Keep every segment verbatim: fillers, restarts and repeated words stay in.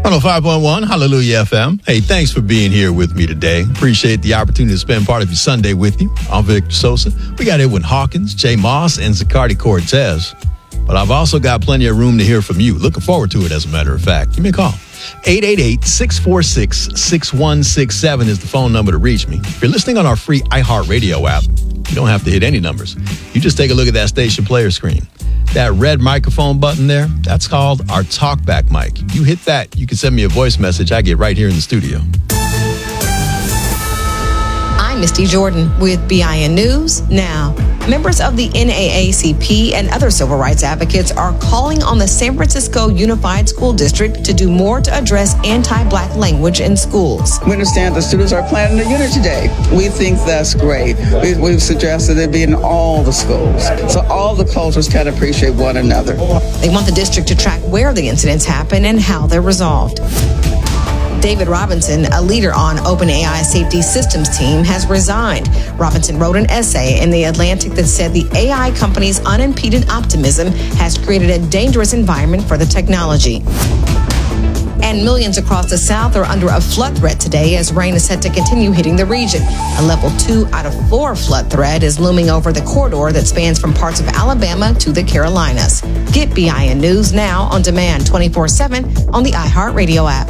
one oh five point one, Hallelujah F M. Hey, thanks for being here with me today. Appreciate the opportunity to spend part of your Sunday with you. I'm Victor Sosa. We got Edwin Hawkins, Jay Moss, and Zacardi Cortez. But I've also got plenty of room to hear from you. Looking forward to it, as a matter of fact. Give me a call. eight eight eight, six four six, six one six seven is the phone number to reach me. If you're listening on our free iHeartRadio app, you don't have to hit any numbers. You just take a look at that station player screen. That red microphone button there, that's called our TalkBack mic. You hit that, you can send me a voice message. I get right here in the studio. I'm Misty Jordan with B I N News Now. Members of the N double A C P and other civil rights advocates are calling on the San Francisco Unified School District to do more to address anti-black language in schools. We understand the students are planning a unity day. We think that's great. We, we've suggested it be in all the schools, so all the cultures can appreciate one another. They want the district to track where the incidents happen and how they're resolved. David Robinson, a leader on OpenAI safety systems team, has resigned. Robinson wrote an essay in The Atlantic that said the A I company's unimpeded optimism has created a dangerous environment for the technology. And millions across the South are under a flood threat today as rain is set to continue hitting the region. A level two out of four flood threat is looming over the corridor that spans from parts of Alabama to the Carolinas. Get B I N News Now on demand twenty-four seven on the iHeartRadio app.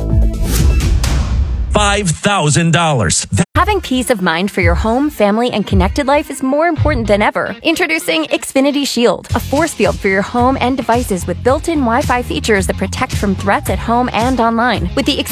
five thousand dollars. Having peace of mind for your home, family, and connected life is more important than ever. Introducing Xfinity Shield, a force field for your home and devices with built-in Wi-Fi features that protect from threats at home and online. With the